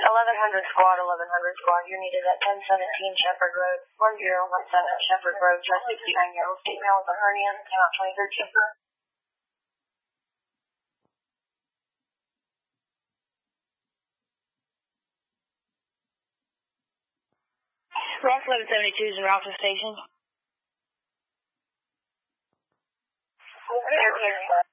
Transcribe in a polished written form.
1100 squad, 1100 squad. You're needed at 1017 Shepherd Road, 1017 Shepherd Road. A 69-year-old female with a hernia, came out 2013. Ross 1172 is in Rockville Station. Here.